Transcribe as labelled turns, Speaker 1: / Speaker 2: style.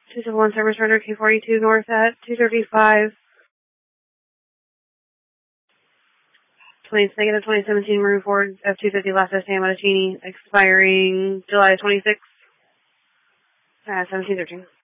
Speaker 1: 271 service render K42 north at 235. Negative 2017 Marine Ford F-250 last Sam Mattini, expiring July 26, 1713.